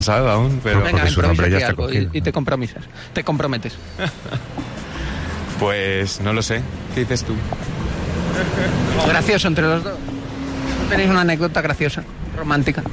sabe aún, pero... Venga, su nombre ya está algo cogido. y te comprometes. Pues no lo sé. ¿Qué dices tú? O gracioso entre los dos. ¿Tenéis una anécdota graciosa, romántica?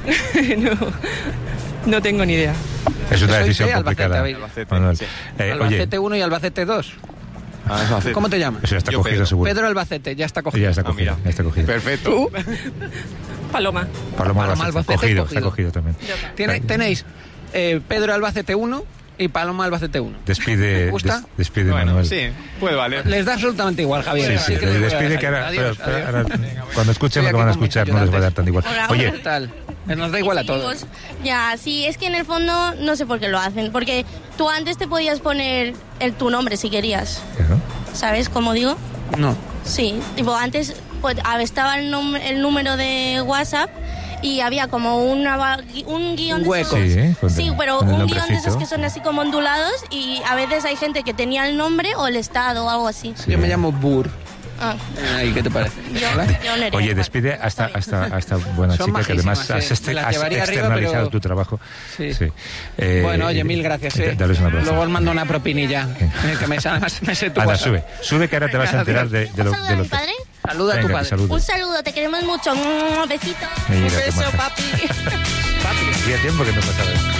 No tengo ni idea. Es una Sois decisión de complicada. Albacete, Manuel. sí. Albacete Oye, 1 y Albacete 2. Albacete. ¿Cómo te llamas? eso ya está Yo, cogido Pedro. seguro. Pedro Albacete, ya está cogido. Ya está cogido, mira. ya está cogido. Perfecto. Paloma. Paloma Paloma Albacete, Albacete está cogido también. Tenéis Pedro Albacete 1 y Paloma Albacete 1. Despide, ¿Te gusta? despide Bueno, Manuel. sí, puede valer. Les da absolutamente igual, Javier. Sí, Así que les voy a despide dejar. que ahora, Adiós, pero adiós. ahora, cuando escuchen lo que van a escuchar no les va a dar tan igual. Hola, Oye, ¿Qué tal? Nos da igual a todos. Seguimos. Ya, sí, es que en el fondo no sé por qué lo hacen. Porque tú antes te podías poner tu nombre si querías. claro, ¿Sabes cómo digo? No. Sí, tipo antes pues, estaba el número de WhatsApp y había como un guión Un hueco. de esos. Sí, con Sí, pero con el un guión de esos nombrecito. que son así como ondulados y a veces hay gente que tenía el nombre o el estado o algo así. Sí. Yo me llamo Bur. Ah, Ay, ¿qué te parece? yo Nerea. Oye, despide a esta buena Son chica que además majísimas, has me las llevaría arriba, externalizado pero- tu trabajo. Sí. Sí. Bueno, oye, mil gracias. Dales un abrazo. Luego os mando una propinilla. Que me sé tu Anda, WhatsApp. sube que ahora te vas a enterar de lo ¿Saluda a mi que... padre? Saluda a tu Venga, padre. te saludo. Un saludo, te queremos mucho. Besito. Mira, Un qué beso, maja. papi. Hacía tiempo que no pasaba eso.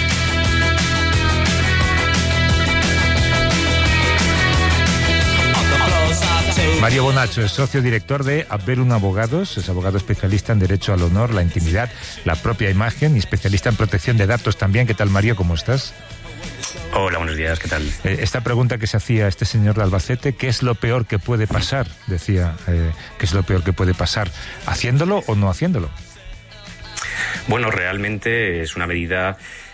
Mario Bonacho es socio director de Averun Abogados, es abogado especialista en derecho al honor, la intimidad, la propia imagen y especialista en protección de datos también. ¿Qué tal, Mario? ¿Cómo estás? Hola, buenos días, ¿qué tal? Esta pregunta que se hacía este señor de Albacete, ¿qué es lo peor que puede pasar? Decía, ¿qué es lo peor que puede pasar? ¿Haciéndolo o no haciéndolo? Bueno, realmente es una medida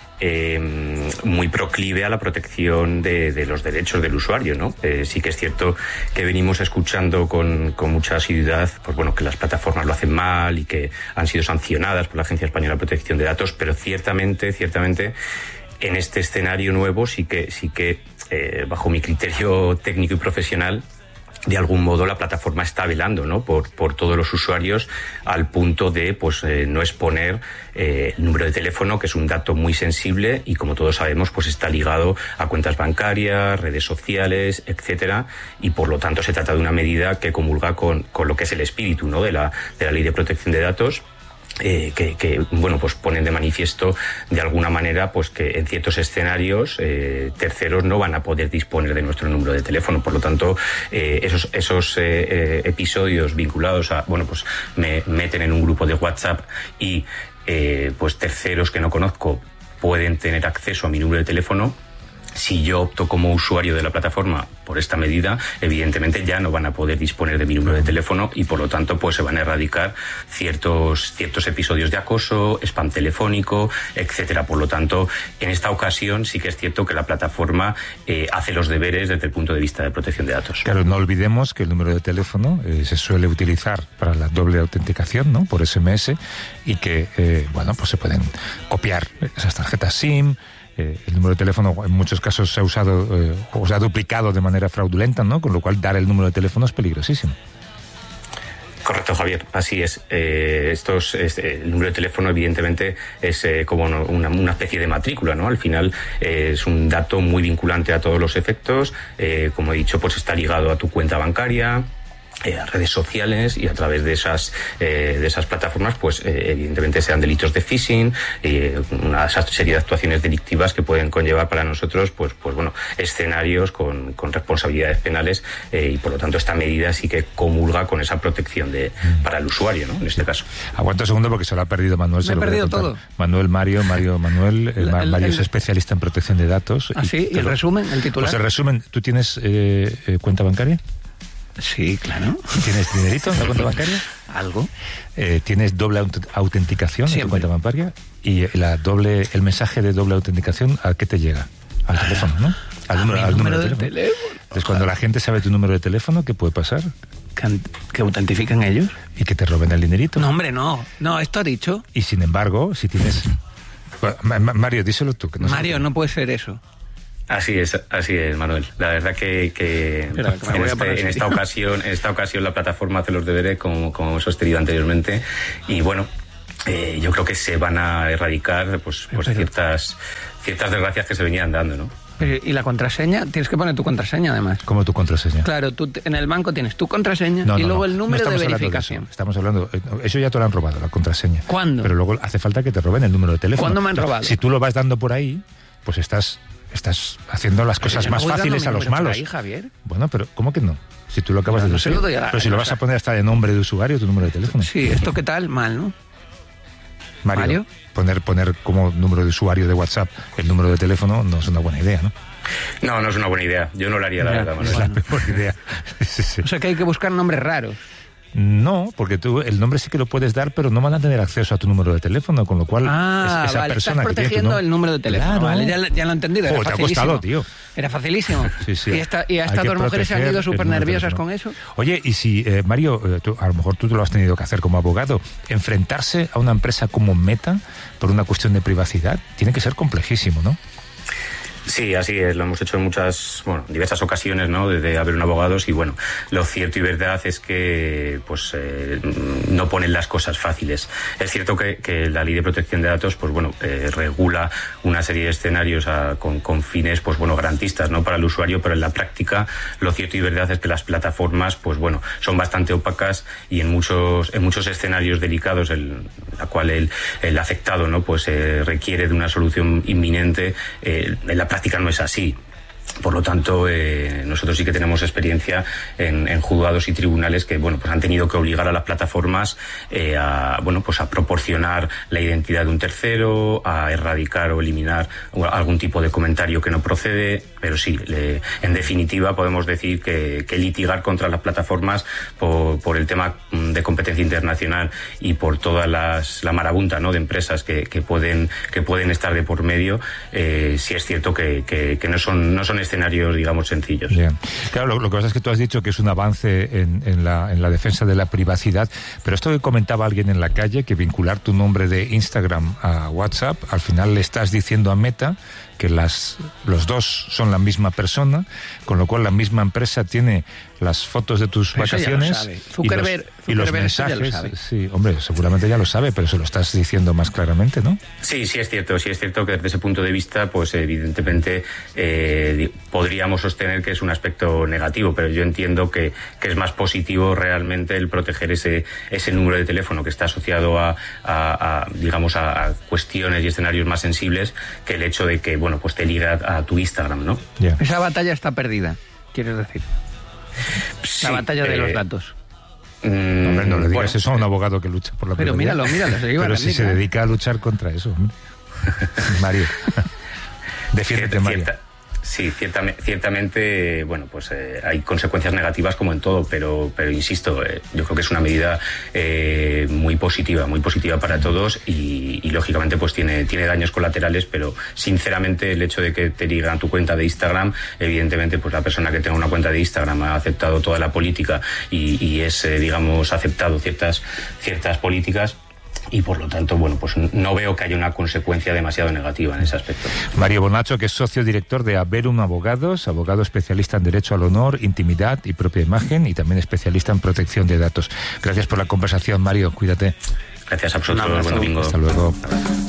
muy proclive a la protección de los derechos del usuario, ¿no? Sí que es cierto que venimos escuchando con mucha asiduidad, pues bueno, que las plataformas lo hacen mal y que han sido sancionadas por la Agencia Española de Protección de Datos, pero ciertamente en este escenario nuevo sí que bajo mi criterio técnico y profesional, de algún modo la plataforma está velando, ¿no? por todos los usuarios al punto de no exponer el número de teléfono, que es un dato muy sensible y como todos sabemos pues está ligado a cuentas bancarias, redes sociales, etcétera, y por lo tanto se trata de una medida que comulga con lo que es el espíritu, ¿no? de la Ley de Protección de Datos. Que bueno, pues ponen de manifiesto de alguna manera pues que en ciertos escenarios terceros no van a poder disponer de nuestro número de teléfono. Por lo tanto, esos episodios vinculados a, bueno, pues me meten en un grupo de WhatsApp y pues terceros que no conozco pueden tener acceso a mi número de teléfono. Si yo opto como usuario de la plataforma por esta medida, evidentemente ya no van a poder disponer de mi número de teléfono y por lo tanto pues se van a erradicar ciertos episodios de acoso, spam telefónico, etcétera. Por lo tanto, en esta ocasión sí que es cierto que la plataforma hace los deberes desde el punto de vista de protección de datos. Claro, no olvidemos que el número de teléfono se suele utilizar para la doble autenticación, ¿no? Por SMS, y que, bueno, pues se pueden copiar esas tarjetas SIM. El número de teléfono en muchos casos se ha usado o se ha duplicado de manera fraudulenta, ¿no? Con lo cual dar el número de teléfono es peligrosísimo. Correcto, Javier, así es. El número de teléfono evidentemente es como una especie de matrícula, ¿no? Al final es un dato muy vinculante a todos los efectos. Como he dicho, pues está ligado a tu cuenta bancaria, a redes sociales, y a través de esas plataformas pues evidentemente sean delitos de phishing, una serie de actuaciones delictivas que pueden conllevar para nosotros pues bueno, escenarios con responsabilidades penales, y por lo tanto esta medida sí que comulga con esa protección para el usuario, ¿no? En este caso. Aguanta un segundo porque se lo ha perdido Manuel. Me he perdido todo. Manuel es especialista en protección de datos. ¿Ah, sí? ¿Y el resumen, el titular? Pues el resumen, ¿tú tienes cuenta bancaria? Sí, claro. ¿Tienes dinerito en la cuenta bancaria? Algo. ¿Tienes doble autenticación en tu cuenta bancaria? Y el mensaje de doble autenticación, ¿a qué te llega? Al teléfono, ¿no? Al número de teléfono. Entonces, cuando la gente sabe tu número de teléfono, ¿qué puede pasar? ¿Que autentifican ellos? Y que te roben el dinerito. No, hombre, no. No, esto ha dicho. Y sin embargo, si tienes... Mario, díselo tú. Que no Mario, no puede ser eso. Así es, Manuel. La verdad que en esta ocasión la plataforma hace los deberes como hemos sostenido anteriormente, y bueno, yo creo que se van a erradicar pues ciertas desgracias que se venían dando, ¿no? ¿Y la contraseña? Tienes que poner tu contraseña, además. ¿Cómo tu contraseña? Claro, tú en el banco tienes tu contraseña y luego el número de verificación. Estamos hablando... Eso ya te lo han robado, la contraseña. ¿Cuándo? Pero luego hace falta que te roben el número de teléfono. ¿Cuándo me han robado? Si tú lo vas dando por ahí, pues estás haciendo las cosas más fáciles a los malos. Ahí, Javier. Bueno, pero ¿cómo que no? Si tú lo acabas de decir. Pero si lo vas a poner hasta de nombre de usuario, tu número de teléfono. Sí, ¿esto qué tal? Mal, ¿no? Mario. Poner como número de usuario de WhatsApp el número de teléfono no es una buena idea, ¿no? No es una buena idea. Yo no lo haría, la verdad, Manuel. Es la peor idea. Sí. O sea que hay que buscar nombres raros. No, porque tú el nombre sí que lo puedes dar, pero no van a tener acceso a tu número de teléfono, con lo cual esa persona estás que protegiendo tiene el número de teléfono. Claro. Vale, ya lo he entendido. Era te ha facilísimo. costado, tío. Era facilísimo. Sí. Y a estas dos mujeres se han ido súper nerviosas con eso. Oye, y si, Mario, a lo mejor tú te lo has tenido que hacer como abogado, enfrentarse a una empresa como Meta por una cuestión de privacidad tiene que ser complejísimo, ¿no? Sí, así es, lo hemos hecho en diversas ocasiones, ¿no? De haber un abogados y bueno, lo cierto y verdad es que no ponen las cosas fáciles. Es cierto que la Ley de Protección de Datos, regula una serie de escenarios con fines, garantistas, ¿no? Para el usuario, pero en la práctica lo cierto y verdad es que las plataformas, son bastante opacas y en muchos escenarios delicados, la cual el afectado, ¿no? Requiere de una solución inminente. En la práctica no es así. Por lo tanto, nosotros sí que tenemos experiencia en juzgados y tribunales que han tenido que obligar a las plataformas a proporcionar la identidad de un tercero, a erradicar o eliminar algún tipo de comentario que no procede. Pero sí, en definitiva podemos decir que litigar contra las plataformas por el tema de competencia internacional y por toda la marabunta, ¿no? De empresas que pueden estar de por medio, sí es cierto que no son escenarios, digamos, sencillos. Bien. Claro, lo que pasa es que tú has dicho que es un avance en la defensa de la privacidad, pero esto que comentaba alguien en la calle, que vincular tu nombre de Instagram a WhatsApp, al final le estás diciendo a Meta que los dos son la misma persona, con lo cual la misma empresa tiene las fotos de tus vacaciones y los mensajes. Sí, hombre, seguramente ya lo sabe, pero se lo estás diciendo más claramente, ¿no? Sí es cierto que desde ese punto de vista, evidentemente podríamos sostener que es un aspecto negativo, pero yo entiendo que es más positivo realmente el proteger ese número de teléfono que está asociado a cuestiones y escenarios más sensibles, que el hecho de que te liga a tu Instagram, ¿no? Yeah. Esa batalla está perdida, quieres decir. Sí, la batalla de los datos. Hombre, no le digas eso a un abogado que lucha por la privacidad. Pero míralo, se lleva. Pero si se dedica a luchar contra eso, Mario. Defiéndete, Mario. Sí, ciertamente, hay consecuencias negativas como en todo, pero insisto, yo creo que es una medida muy positiva para todos y lógicamente tiene daños colaterales, pero sinceramente el hecho de que te digan tu cuenta de Instagram, evidentemente la persona que tenga una cuenta de Instagram ha aceptado toda la política y es, aceptado ciertas políticas. Y por lo tanto, no veo que haya una consecuencia demasiado negativa en ese aspecto. Mario Bonacho, que es socio director de Averum Abogados, abogado especialista en Derecho al Honor, Intimidad y Propia Imagen y también especialista en protección de datos. Gracias por la conversación, Mario. Cuídate. Gracias a vosotros. Buen domingo. Hasta luego.